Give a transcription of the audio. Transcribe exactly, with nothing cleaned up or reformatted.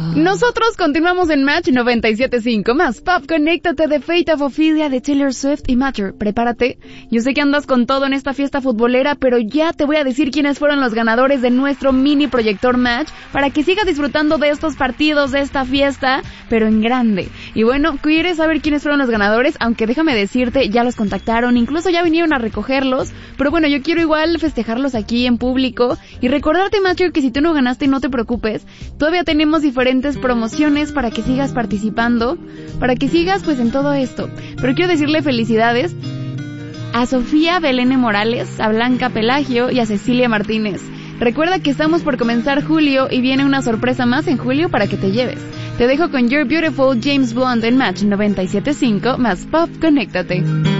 Nosotros continuamos en Match noventa y siete punto cinco más Pop. Conéctate de Fate of Ophelia de Taylor Swift y Matter. Prepárate. Yo sé que andas con todo en esta fiesta futbolera, pero ya te voy a decir quiénes fueron los ganadores de nuestro mini proyector Match para que sigas disfrutando de estos partidos, de esta fiesta, pero en grande. Y bueno, ¿quieres saber quiénes fueron los ganadores? Aunque déjame decirte, ya los contactaron, incluso ya vinieron a recogerlos, pero bueno, yo quiero igual festejarlos aquí en público y recordarte, Matcher, que si tú no ganaste, no te preocupes, todavía tenemos diferentes promociones para que sigas participando, para que sigas pues en todo esto. Pero quiero decirle felicidades a Sofía Belén Morales, a Blanca Pelagio y a Cecilia Martínez. Recuerda que estamos por comenzar julio y viene una sorpresa más en julio para que te lleves. Te dejo con You're Beautiful, James Blunt en Match noventa y siete punto cinco más Pop. Conéctate.